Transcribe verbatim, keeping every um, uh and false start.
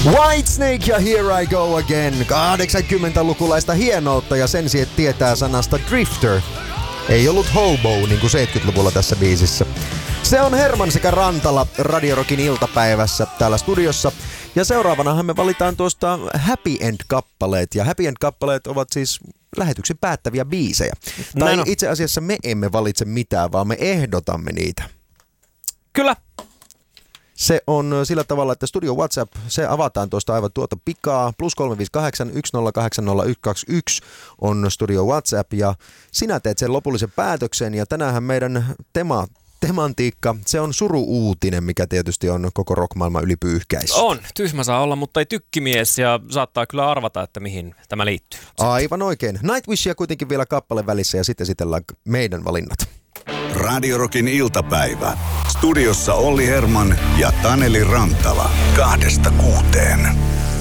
Whitesnake ja Here I Go Again. kahdeksankymmentälukulaista hienoutta ja sen sijaan tietää sanasta drifter. Ei ollut hobo niin kuin seitsemänkymmentäluvulla tässä biisissä. Se on Herman sekä Rantala Radio Rockin iltapäivässä täällä studiossa. Ja seuraavanahan me valitaan tuosta Happy End-kappaleet. Ja Happy End-kappaleet ovat siis lähetyksen päättäviä biisejä. Tai no. itse asiassa me emme valitse mitään, vaan me ehdotamme niitä. Kyllä. Se on sillä tavalla, että Studio WhatsApp, se avataan tuosta aivan tuota pikaa. Plus kolme viisi kahdeksan yksi nolla kahdeksan nolla yksi kaksi yksi on Studio WhatsApp ja sinä teet sen lopullisen päätöksen. Ja tänäänhän meidän tema, tematiikka, se on suru-uutinen, mikä tietysti on koko rockmaailman ylipyyhkäissä. On, tyhmä saa olla, mutta ei tykkimies ja saattaa kyllä arvata, että mihin tämä liittyy. Aivan oikein. Nightwishia kuitenkin vielä kappale välissä ja sitten esitellään meidän valinnat. Radio Rockin iltapäivä. Studiossa Olli Herman ja Taneli Rantala. Kahdesta kuuteen.